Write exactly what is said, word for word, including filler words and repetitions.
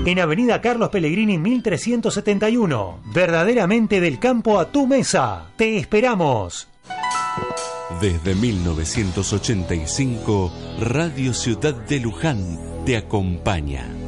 En Avenida Carlos Pellegrini mil trescientos setenta y uno. Verdaderamente del campo a tu mesa. Te esperamos. Desde mil novecientos ochenta y cinco, Radio Ciudad de Luján te acompaña.